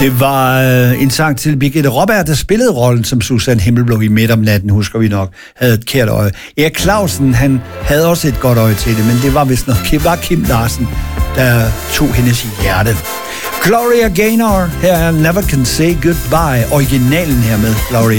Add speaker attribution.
Speaker 1: Det var en sang til Birgitte Raabjerg, der spillede rollen som Susan Himmelblå i Midt om natten, husker vi nok, havde et kært øje. Erik Clausen, han havde også et godt øje til det, men det var vist nok Kim Larsen, der tog hendes hjerte. Gloria Gaynor, her er Never Can Say Goodbye, originalen her med Gloria.